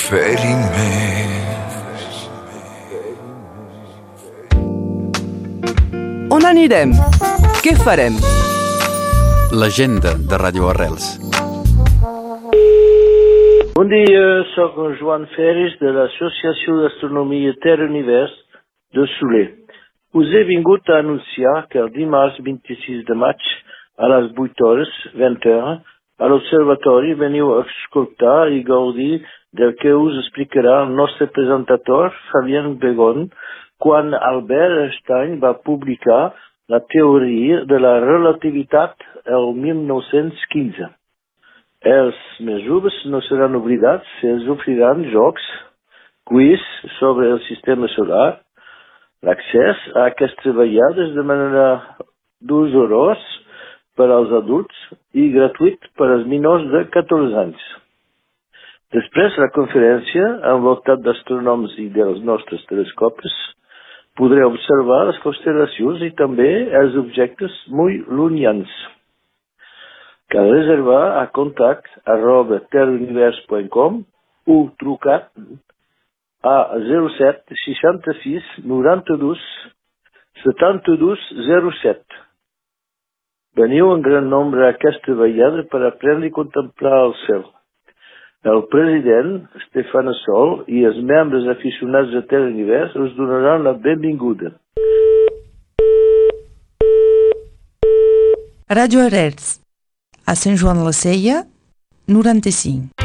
feriments. On anirem? Què farem? L'agenda de Ràdio Arrels. Bon dia, soc en Joan Ferris de l'Associació d'Astronomia Terra Univers de Soler. Us he vingut a anunciar que el dimarts 26 de maig a les 8 hores, 20 hores, a l'Observatori veniu a escoltar i gaudir del que us explicarà el nostre presentador, Fabien Begon, quan Albert Einstein va publicar la teoria de la relativitat el 1915. Els més joves no seran oblidats, se'ls oferiran jocs, quiz sobre el sistema solar, l'accés a aquestes troballades de manera d'usurós per als adults i gratuït per als menors de 14 anys. Després, la conferència, envoltat d'astrònoms i dels nostres telescopis, podreu observar les constel·lacions i també els objectes molt llunyans. Cal reservar a contact@terraunivers.com o trucar a 07 66 92 72 07. Veniu en gran nombre a aquesta vegada per aprendre i contemplar el cel. El president, Stefan Sol, i els membres aficionats de Terra Univers us donaran la benvinguda. Ràdio Arrels, a Sant Joan la Sella, 95.